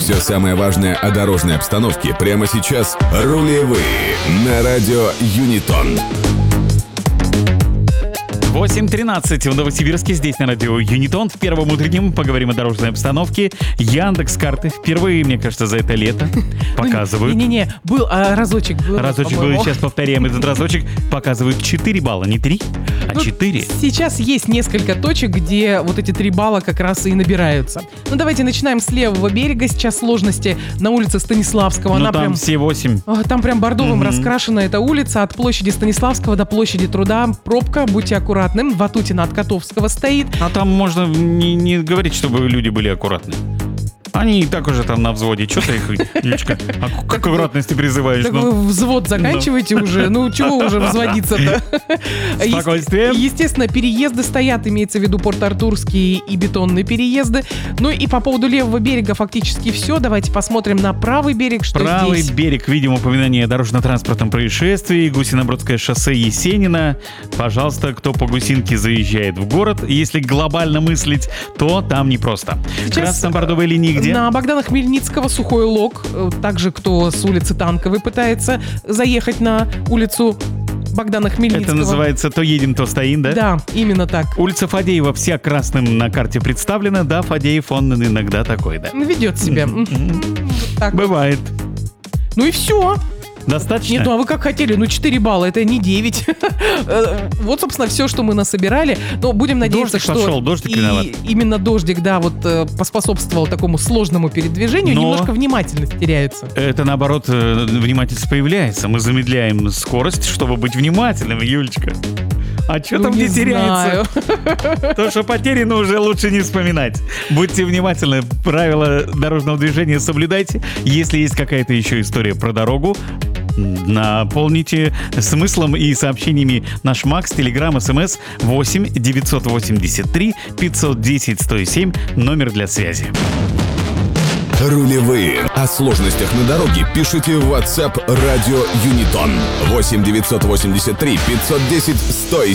Все самое важное о дорожной обстановке прямо сейчас. Рулевые на радио Юнитон. 8:13 в Новосибирске, здесь на радио Юнитон. В первом утреннем поговорим о дорожной обстановке. Яндекс.Карты впервые, мне кажется, за это лето показывают. Не-не-не, был разочек. Разочек был, сейчас повторяем этот разочек. Показывают 4 балла, не 3, а 4. Сейчас есть несколько точек, где вот эти 3 балла как раз и набираются. Ну, давайте начинаем с левого берега. Сейчас сложности на улице Станиславского. Ну, там все 8. Там прям бордовым раскрашена эта улица. От площади Станиславского до площади Труда. Пробка, будьте аккуратны. Ватутина от Котовского стоит. А там можно не говорить, чтобы люди были аккуратны. Они и так уже там на взводе. Что ты их, Юлечка, к аккуратности призываешь? Так вы взвод заканчиваете уже. Ну, чего уже взводиться-то? Спокойствие. Естественно, переезды стоят. Имеется в виду Порт-Артурские и бетонные переезды. Ну и по поводу левого берега фактически все. Давайте посмотрим на правый берег, что правый здесь. Берег, видим упоминание о дорожно-транспортном происшествии. Гусинобродское шоссе Есенина. Пожалуйста, кто по Гусинке заезжает в город, если глобально мыслить, то там непросто. Красно-бордовой линии где? На Богдана Хмельницкого Сухой Лог. Также кто с улицы Танковой пытается заехать на улицу Богдана Хмельницкого. Это называется «то едем, то стоим», да? Да, именно так. Улица Фадеева вся красным на карте представлена. Да, Фадеев, он иногда такой, да. Ведет себя. Так. Бывает. Ну и все. Достаточно? Нет, ну а вы как хотели? Ну 4 балла, это не 9. Вот, собственно, все, что мы насобирали. Но будем надеяться, дождик что пошел, дождик виноват. Именно дождик, да, вот поспособствовал такому сложному передвижению. Но немножко внимательность теряется. Это, наоборот, внимательность появляется. Мы замедляем скорость, чтобы быть внимательным, Юлечка. А что там не теряется? То, что потеряно, уже лучше не вспоминать. Будьте внимательны, правила дорожного движения соблюдайте. Если есть какая-то еще история про дорогу, наполните смыслом и сообщениями наш Макс, Телеграм, СМС 8 983 510 107, номер для связи. Рулевые. О сложностях на дороге пишите в WhatsApp радио Юнитон. 8 983 510 107.